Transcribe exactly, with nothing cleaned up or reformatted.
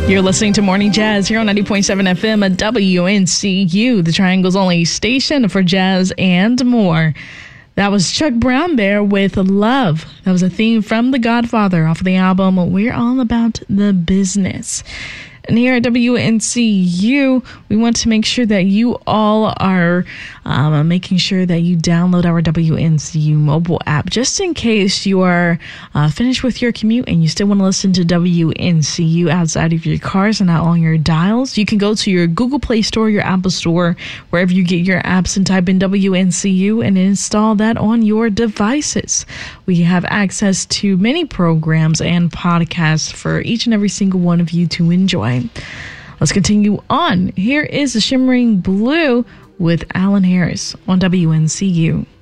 You're listening to Morning Jazz here on ninety point seven F M at W N C U, the Triangle's only station for jazz and more. That was Chuck Brown there with Love. That was a theme from The Godfather off of the album We're All About the Business. And here at W N C U, we want to make sure that you all are um, making sure that you download our W N C U mobile app, just in case you are uh, finished with your commute and you still want to listen to W N C U outside of your cars and not on your dials. You can go to your Google Play Store, your Apple Store, wherever you get your apps, and type in W N C U and install that on your devices. We have access to many programs and podcasts for each and every single one of you to enjoy. Let's continue on. Here is The Shimmering Blue with Alan Harris on W N C U.